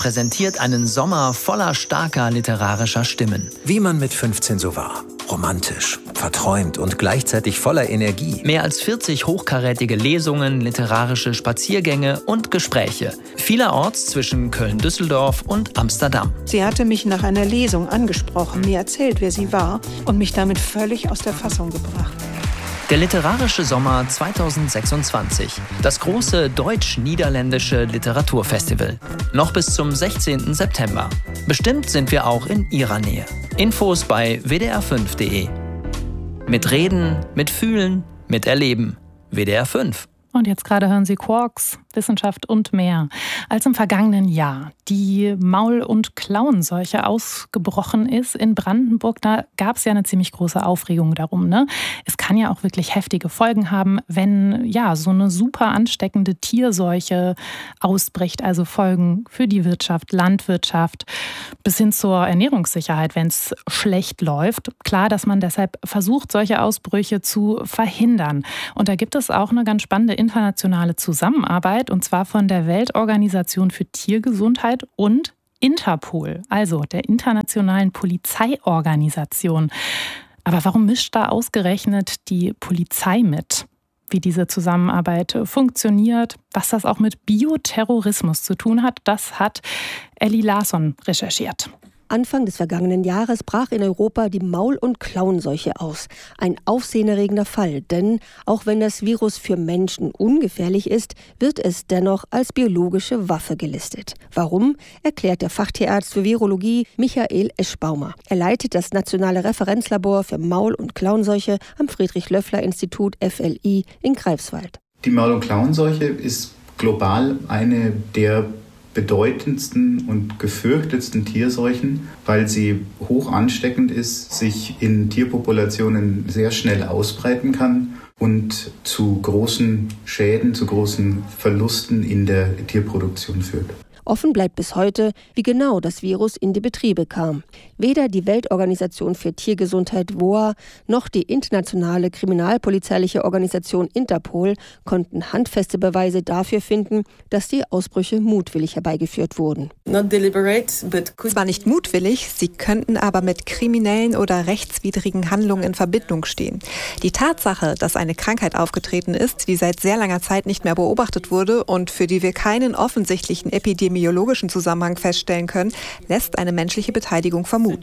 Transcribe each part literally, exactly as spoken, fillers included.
präsentiert einen Sommer voller starker literarischer Stimmen. Wie man mit fünfzehn so war. Romantisch, verträumt und gleichzeitig voller Energie. Mehr als vierzig hochkarätige Lesungen, literarische Spaziergänge und Gespräche. Vielerorts zwischen Köln-Düsseldorf und Amsterdam. Sie hatte mich nach einer Lesung angesprochen, mir erzählt, wer sie war und mich damit völlig aus der Fassung gebracht. Der literarische Sommer zweitausendsechsundzwanzig. Das große deutsch-niederländische Literaturfestival. Noch bis zum sechzehnten September. Bestimmt sind wir auch in Ihrer Nähe. Infos bei w d r fünf punkt d e. Mit Reden, mit Fühlen, mit Erleben. W D R fünf. Und jetzt gerade hören Sie Quarks, Wissenschaft und mehr. Als im vergangenen Jahr die Maul- und Klauenseuche ausgebrochen ist in Brandenburg, da gab es ja eine ziemlich große Aufregung darum. Ne? Es kann ja auch wirklich heftige Folgen haben, wenn ja so eine super ansteckende Tierseuche ausbricht. Also Folgen für die Wirtschaft, Landwirtschaft bis hin zur Ernährungssicherheit, wenn es schlecht läuft. Klar, dass man deshalb versucht, solche Ausbrüche zu verhindern. Und da gibt es auch eine ganz spannende internationale Zusammenarbeit, und zwar von der Weltorganisation für Tiergesundheit und Interpol, also der internationalen Polizeiorganisation. Aber warum mischt da ausgerechnet die Polizei mit? Wie diese Zusammenarbeit funktioniert, was das auch mit Bioterrorismus zu tun hat, das hat Elli Larsson recherchiert. Anfang des vergangenen Jahres brach in Europa die Maul- und Klauenseuche aus. Ein aufsehenerregender Fall, denn auch wenn das Virus für Menschen ungefährlich ist, wird es dennoch als biologische Waffe gelistet. Warum, erklärt der Fachtierarzt für Virologie Michael Eschbaumer. Er leitet das Nationale Referenzlabor für Maul- und Klauenseuche am Friedrich-Löffler-Institut F L I in Greifswald. Die Maul- und Klauenseuche ist global eine der bedeutendsten und gefürchtetsten Tierseuchen, weil sie hoch ansteckend ist, sich in Tierpopulationen sehr schnell ausbreiten kann und zu großen Schäden, zu großen Verlusten in der Tierproduktion führt. Offen bleibt bis heute, wie genau das Virus in die Betriebe kam. Weder die Weltorganisation für Tiergesundheit W O A noch die internationale kriminalpolizeiliche Organisation Interpol konnten handfeste Beweise dafür finden, dass die Ausbrüche mutwillig herbeigeführt wurden. Zwar nicht mutwillig, sie könnten aber mit kriminellen oder rechtswidrigen Handlungen in Verbindung stehen. Die Tatsache, dass eine Krankheit aufgetreten ist, die seit sehr langer Zeit nicht mehr beobachtet wurde und für die wir keinen offensichtlichen epidemiologischen Zusammenhang feststellen können, lässt eine menschliche Beteiligung vermuten.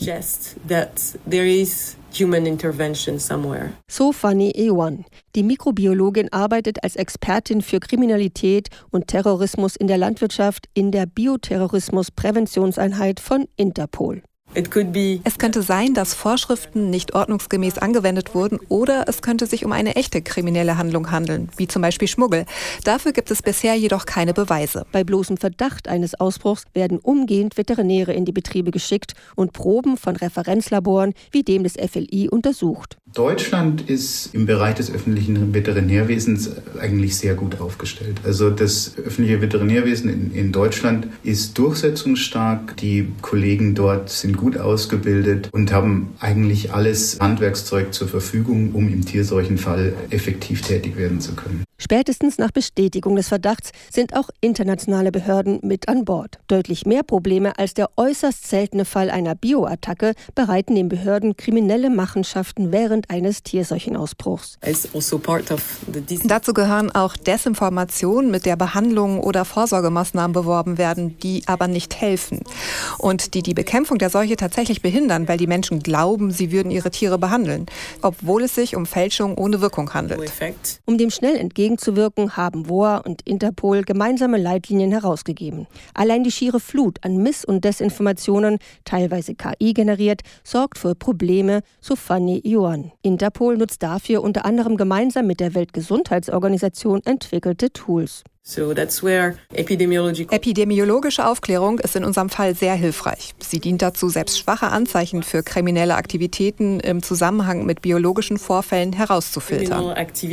So Fanny Ewan. Die Mikrobiologin arbeitet als Expertin für Kriminalität und Terrorismus in der Landwirtschaft in der Bioterrorismus-Präventionseinheit von Interpol. Es könnte sein, dass Vorschriften nicht ordnungsgemäß angewendet wurden, oder es könnte sich um eine echte kriminelle Handlung handeln, wie zum Beispiel Schmuggel. Dafür gibt es bisher jedoch keine Beweise. Bei bloßem Verdacht eines Ausbruchs werden umgehend Veterinäre in die Betriebe geschickt und Proben von Referenzlaboren wie dem des F L I untersucht. Deutschland ist im Bereich des öffentlichen Veterinärwesens eigentlich sehr gut aufgestellt. Also das öffentliche Veterinärwesen in, in Deutschland ist durchsetzungsstark. Die Kollegen dort sind gut ausgebildet und haben eigentlich alles Handwerkszeug zur Verfügung, um im Tierseuchenfall effektiv tätig werden zu können. Spätestens nach Bestätigung des Verdachts sind auch internationale Behörden mit an Bord. Deutlich mehr Probleme als der äußerst seltene Fall einer Bioattacke bereiten den Behörden kriminelle Machenschaften während eines Tierseuchenausbruchs. Also Dazu gehören auch Desinformationen, mit der Behandlungen oder Vorsorgemaßnahmen beworben werden, die aber nicht helfen und die die Bekämpfung der Seuche tatsächlich behindern, weil die Menschen glauben, sie würden ihre Tiere behandeln, obwohl es sich um Fälschung ohne Wirkung handelt. Um dem schnell entgegenzuwirken, haben W O A und Interpol gemeinsame Leitlinien herausgegeben. Allein die schiere Flut an Miss- und Desinformationen, teilweise K I generiert, sorgt für Probleme, so Fanny Johann. Interpol nutzt dafür unter anderem gemeinsam mit der Weltgesundheitsorganisation entwickelte Tools. Epidemiologische Aufklärung ist in unserem Fall sehr hilfreich. Sie dient dazu, selbst schwache Anzeichen für kriminelle Aktivitäten im Zusammenhang mit biologischen Vorfällen herauszufiltern.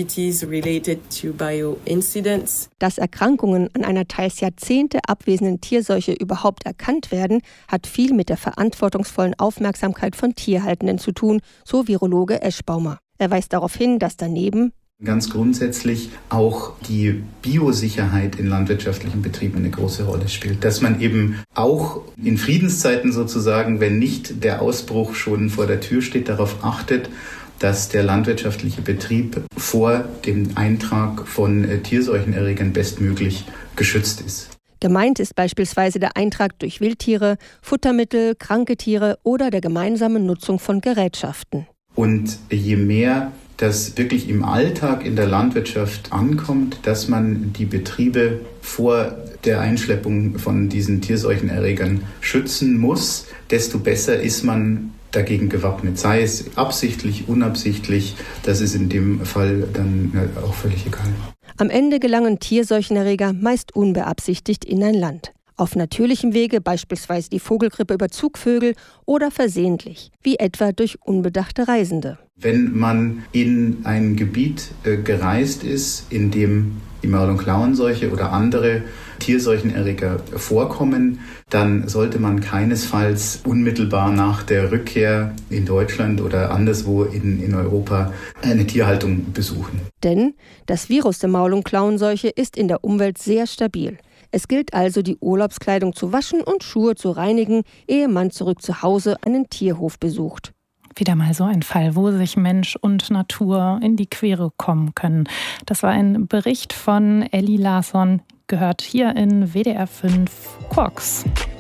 Dass Erkrankungen an einer teils Jahrzehnte abwesenden Tierseuche überhaupt erkannt werden, hat viel mit der verantwortungsvollen Aufmerksamkeit von Tierhaltenden zu tun, so Virologe Eschbaumer. Er weist darauf hin, dass daneben Ganz grundsätzlich auch die Biosicherheit in landwirtschaftlichen Betrieben eine große Rolle spielt. Dass man eben auch in Friedenszeiten sozusagen, wenn nicht der Ausbruch schon vor der Tür steht, darauf achtet, dass der landwirtschaftliche Betrieb vor dem Eintrag von Tierseuchenerregern bestmöglich geschützt ist. Gemeint ist beispielsweise der Eintrag durch Wildtiere, Futtermittel, kranke Tiere oder der gemeinsamen Nutzung von Gerätschaften. Und je mehr das wirklich im Alltag in der Landwirtschaft ankommt, dass man die Betriebe vor der Einschleppung von diesen Tierseuchenerregern schützen muss, desto besser ist man dagegen gewappnet. Sei es absichtlich, unabsichtlich, das ist in dem Fall dann auch völlig egal. Am Ende gelangen Tierseuchenerreger meist unbeabsichtigt in ein Land. Auf natürlichem Wege, beispielsweise die Vogelgrippe über Zugvögel, oder versehentlich, wie etwa durch unbedachte Reisende. Wenn man in ein Gebiet äh, gereist ist, in dem die Maul- und Klauenseuche oder andere Tierseuchenerreger vorkommen, dann sollte man keinesfalls unmittelbar nach der Rückkehr in Deutschland oder anderswo in, in Europa eine Tierhaltung besuchen. Denn das Virus der Maul- und Klauenseuche ist in der Umwelt sehr stabil. Es gilt also, die Urlaubskleidung zu waschen und Schuhe zu reinigen, ehe man zurück zu Hause einen Tierhof besucht. Wieder mal so ein Fall, wo sich Mensch und Natur in die Quere kommen können. Das war ein Bericht von Elli Larsson, gehört hier in W D R fünf Quarks.